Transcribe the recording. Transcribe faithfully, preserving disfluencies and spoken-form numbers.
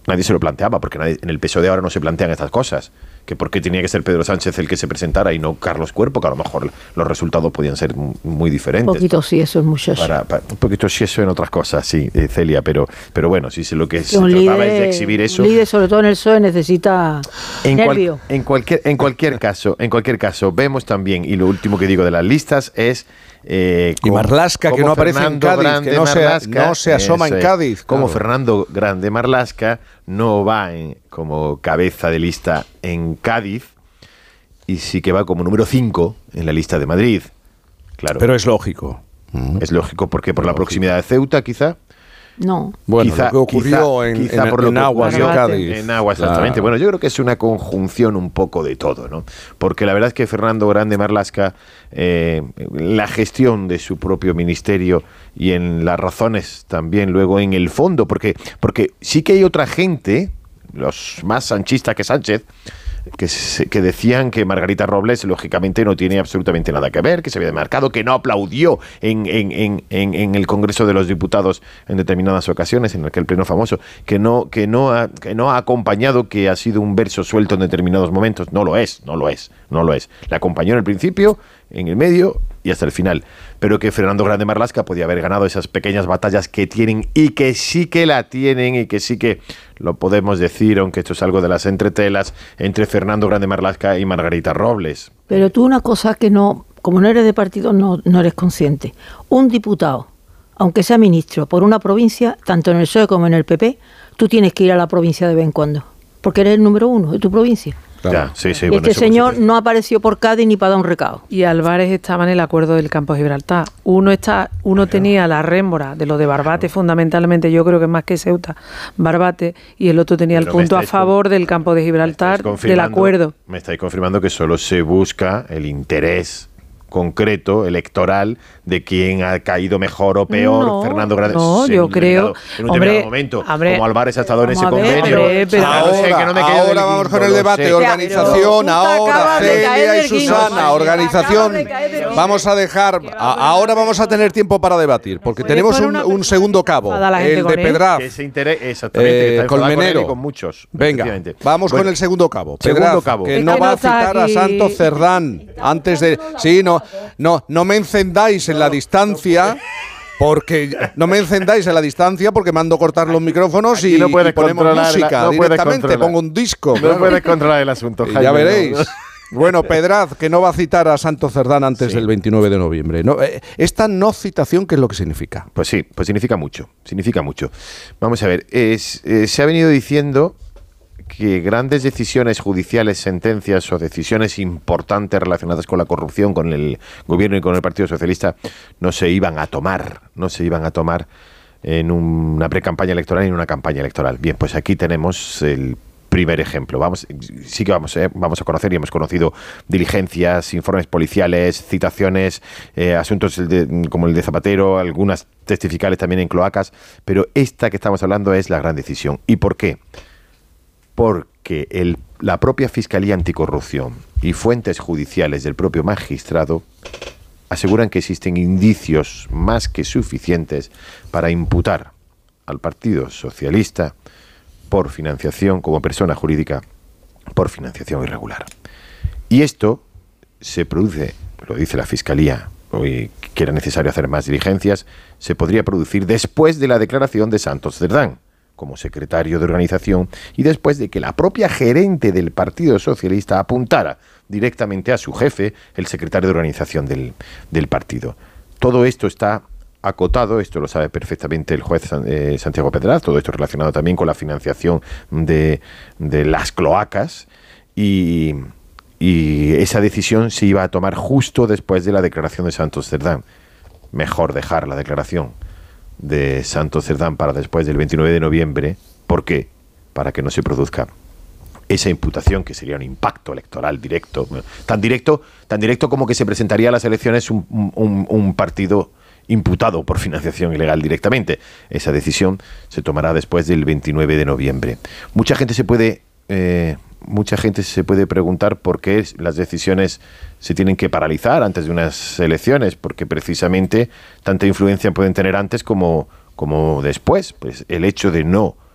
nadie se lo planteaba, porque nadie, en el P S O E ahora no se plantean estas cosas. Que por qué tenía que ser Pedro Sánchez el que se presentara y no Carlos Cuerpo, que a lo mejor los resultados podían ser muy diferentes. Un poquito sí, eso es mucho eso. Para, para, un poquito sí, eso en otras cosas, sí, eh, Celia, pero, pero bueno, sí, lo que, que se trataba líder, es de exhibir eso. Un líder, sobre todo en el P S O E, necesita en nervio. Cual, en, cualquier, en, cualquier caso, en cualquier caso, vemos también, y lo último que digo de las listas es... Eh, y Marlaska, que no aparece en Cádiz, Grande que no, Marlaska, se, no se asoma en Cádiz. Como claro. Fernando Grande Marlaska no va en, como cabeza de lista en Cádiz, y sí que va como número cinco en la lista de Madrid. Claro. Pero es lógico. Es lógico porque por la proximidad de Ceuta, quizá. No. Bueno, quizá, lo que ocurrió quizá, en, quizá en, por lo en Aguas de Cádiz. En Aguas, exactamente. Claro. Bueno, yo creo que es una conjunción un poco de todo, ¿no? Porque la verdad es que Fernando Grande Marlaska, eh, la gestión de su propio ministerio y en las razones también luego en el fondo, porque, porque sí que hay otra gente, los más sanchistas que Sánchez, Que, se, que decían que Margarita Robles lógicamente no tiene absolutamente nada que ver, que se había demarcado, que no aplaudió en, en, en, en, en el Congreso de los Diputados en determinadas ocasiones, en aquel pleno famoso, que no, que, no ha, que no ha acompañado, que ha sido un verso suelto en determinados momentos. No lo es, no lo es, no lo es. Le acompañó en el principio, en el medio y hasta el final. Pero que Fernando Grande Marlaska podía haber ganado esas pequeñas batallas que tienen y que sí que la tienen y que sí que lo podemos decir, aunque esto es algo de las entretelas, entre Fernando Grande Marlaska y Margarita Robles. Pero tú una cosa que no, como no eres de partido, no, no eres consciente. Un diputado, aunque sea ministro, por una provincia, tanto en el P S O E como en el P P, tú tienes que ir a la provincia de vez en cuando, porque eres el número uno de tu provincia. Claro. Ya, sí, sí, y bueno, este señor no apareció por Cádiz ni para dar un recado. Y Álvarez estaba en el acuerdo del Campo de Gibraltar. Uno está, uno claro. tenía la rémora de lo de Barbate, claro. fundamentalmente, yo creo que más que Ceuta, Barbate, y el otro tenía Pero el punto a favor con, del Campo de Gibraltar del acuerdo. Me estáis confirmando que solo se busca el interés concreto, electoral, de quién ha caído mejor o peor, no, Fernando Grande. No, yo creo... En un hombre, momento, hombre, como Álvarez ha estado en ese ver, convenio. Hombre, pero, ahora, no sé, que no me ahora vamos con el debate, sé. organización, ahora, Celia y Susana, organización. Vamos a dejar, a, ahora vamos a tener tiempo para debatir, porque tenemos un, un segundo cabo, el de Pedraz, exactamente, eh, Colmenero. Con, con muchos, Venga, vamos bueno, con el segundo cabo, Pedraz, segundo cabo. que no va a citar a Santos Cerdán antes de... Sí, no, no, no me encendáis en la distancia, porque no me encendáis en la distancia porque mando cortar los micrófonos y, no y ponemos música la, no directamente, pongo un disco. No claro. puedes controlar el asunto, Jaime, ya veréis. No. Bueno, Pedraz, que no va a citar a Santos Cerdán antes sí. del veintinueve de noviembre. No, eh, esta no citación, ¿qué es lo que significa? Pues sí, pues significa mucho, significa mucho. Vamos a ver, es, eh, se ha venido diciendo que grandes decisiones judiciales, sentencias o decisiones importantes relacionadas con la corrupción, con el gobierno y con el Partido Socialista no se iban a tomar, no se iban a tomar en una pre-campaña electoral y en una campaña electoral. Bien, pues aquí tenemos el primer ejemplo. Vamos, sí que vamos, eh, vamos a conocer y hemos conocido diligencias, informes policiales, citaciones, eh, asuntos de, como el de Zapatero, algunas testificales también en cloacas, pero esta que estamos hablando es la gran decisión. ¿Y por qué? Porque el, la propia Fiscalía Anticorrupción y fuentes judiciales del propio magistrado aseguran que existen indicios más que suficientes para imputar al Partido Socialista por financiación, como persona jurídica, por financiación irregular. Y esto se produce, lo dice la Fiscalía, hoy que era necesario hacer más diligencias, se podría producir después de la declaración de Santos Cerdán como secretario de organización y después de que la propia gerente del Partido Socialista apuntara directamente a su jefe, el secretario de organización del, del partido. Todo esto está acotado, esto lo sabe perfectamente el juez eh, Santiago Pedraz, todo esto relacionado también con la financiación de, de las cloacas y, y esa decisión se iba a tomar justo después de la declaración de Santos Cerdán. Mejor dejar la declaración de Santos Cerdán para después del veintinueve de noviembre. ¿Por qué? Para que no se produzca esa imputación, que sería un impacto electoral directo, tan directo, tan directo como que se presentaría a las elecciones un, un, un partido imputado por financiación ilegal directamente. Esa decisión se tomará después del veintinueve de noviembre. Mucha gente se puede eh, mucha gente se puede preguntar por qué las decisiones se tienen que paralizar antes de unas elecciones, porque precisamente tanta influencia pueden tener antes como, como después. Pues el hecho de no